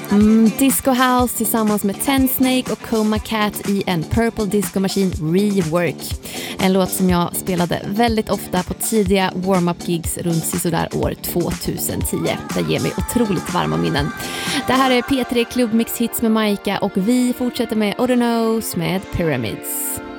Disco House tillsammans med Ten Snake och Coma Cat i en Purple Disco Machine Rework. En låt som jag spelade väldigt ofta på tidiga warm-up gigs runt sådär år 2010. Det ger mig otroligt varma minnen. Det här är P3 Klubbmix Hits med Maika och vi fortsätter med Odonos med Pyramids.